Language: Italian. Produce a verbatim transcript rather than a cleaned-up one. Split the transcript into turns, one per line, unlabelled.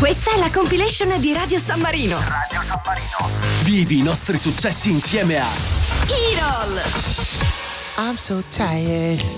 Questa è la compilation di Radio San Marino.
Radio San Marino.
Vivi i nostri successi insieme a
Irol.
I'm so tired,